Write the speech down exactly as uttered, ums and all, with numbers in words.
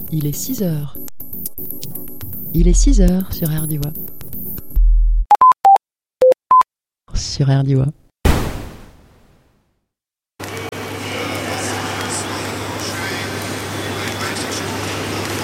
Il est six heures. Il est six heures sur R D I W A. Sur R D I W A.